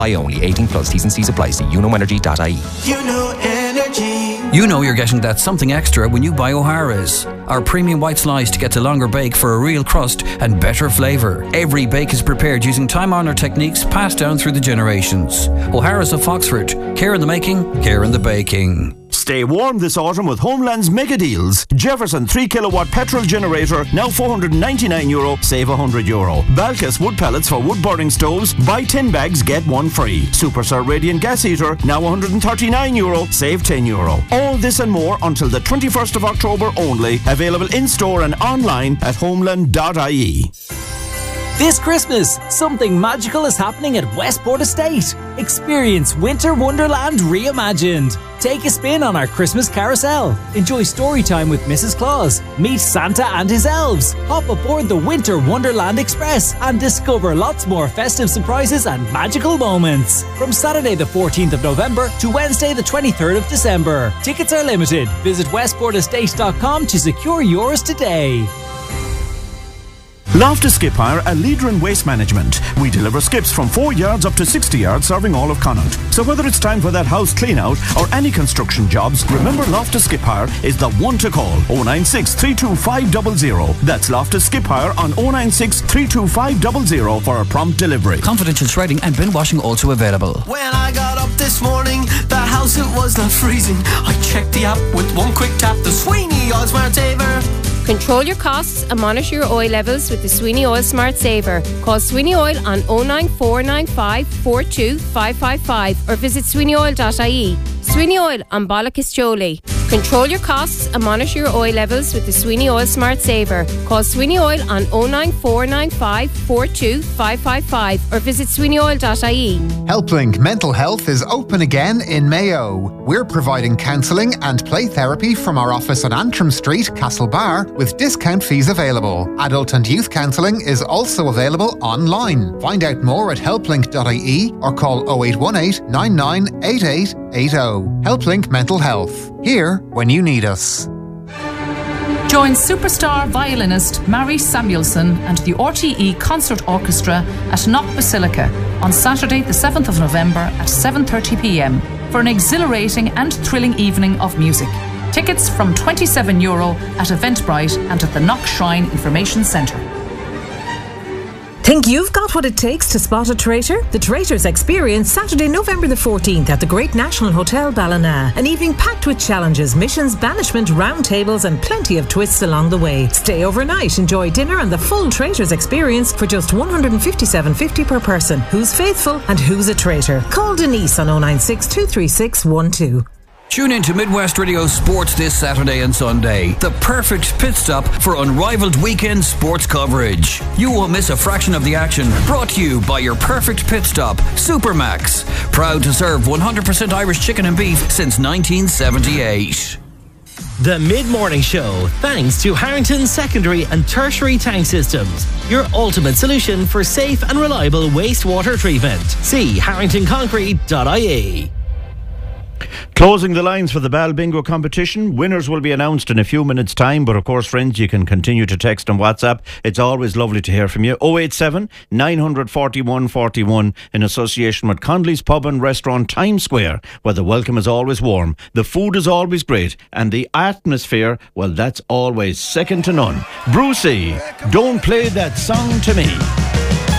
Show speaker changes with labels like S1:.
S1: only. 18 plus. T's and C's apply. See unoenergy.ie.
S2: You know you're getting that something extra when you buy O'Hara's. Our premium white slice gets a longer bake for a real crust and better flavour. Every bake is prepared using time-honoured techniques passed down through the generations. O'Hara's of Foxford. Care in the making, care in the baking.
S3: Stay warm this autumn with Homeland's mega deals. Jefferson 3 kilowatt petrol generator, now €499, save €100. Balkas wood pellets for wood burning stoves, buy 10 bags, get one free. Superstar radiant gas heater, now €139, save €10. All this and more until the 21st of October only. Available in-store and online at homeland.ie.
S4: This Christmas, something magical is happening at Westport Estate. Experience Winter Wonderland reimagined. Take a spin on our Christmas carousel. Enjoy story time with Mrs. Claus. Meet Santa and his elves. Hop aboard the Winter Wonderland Express and discover lots more festive surprises and magical moments. From Saturday the 14th of November to Wednesday the 23rd of December. Tickets are limited. Visit westportestate.com to secure yours today.
S3: Loftus Skip Hire, a leader in waste management. We deliver skips from 4 yards up to 60 yards, serving all of Connaught. So whether it's time for that house clean out or any construction jobs, remember Loftus Skip Hire is the one to call. 096 325 00. That's Loftus Skip Hire on 096 325 00 for a prompt delivery.
S2: Confidential shredding and bin washing also available.
S5: When I got up this morning, the house it was not freezing. I checked the app with one quick tap. The Sweeney Oil Smart Saver.
S6: Control your costs and monitor your oil levels with the Sweeney Oil Smart Saver. Call Sweeney Oil on 09495 42 555 or visit sweeneyoil.ie. Sweeney Oil on Bollocastole. Control your costs and monitor your oil levels with the Sweeney Oil Smart Saver. Call Sweeney Oil on 09495 42 555 or visit sweeneyoil.ie.
S7: HelpLink Mental Health is open again in Mayo. We're providing counselling and play therapy from our office on Antrim Street, Castlebar, with discount fees available. Adult and youth counselling is also available online. Find out more at helplink.ie or call 0818 9988 80. HelpLink Mental Health. Here when you need us.
S8: Join superstar violinist Mary Samuelson and the RTE Concert Orchestra at Knock Basilica on Saturday the 7th of November at 7:30pm for an exhilarating and thrilling evening of music. Tickets from €27 at Eventbrite and at the Knock Shrine Information Centre.
S9: Think you've got what it takes to spot a traitor? The Traitors Experience, Saturday, November the 14th at the Great National Hotel Ballina. An evening packed with challenges, missions, banishment, round tables and plenty of twists along the way. Stay overnight, enjoy dinner and the full Traitors Experience for just $157.50 per person. Who's faithful and who's a traitor? Call Denise on 096 236 12.
S2: Tune in to Midwest Radio Sports this Saturday and Sunday. The perfect pit stop for unrivaled weekend sports coverage. You won't miss a fraction of the action. Brought to you by your perfect pit stop, Supermax. Proud to serve 100% Irish chicken and beef since 1978.
S10: The Mid-Morning Show, thanks to Harrington Secondary and Tertiary Tank Systems, your ultimate solution for safe and reliable wastewater treatment. See harringtonconcrete.ie.
S3: Closing the lines for the Bal Bingo competition. Winners will be announced in a few minutes' time, but of course, friends, you can continue to text and WhatsApp. It's always lovely to hear from you. 087 941 41 in association with Conley's Pub and Restaurant Times Square, where the welcome is always warm, the food is always great, and the atmosphere, well, that's always second to none. Brucey, don't play that song to me.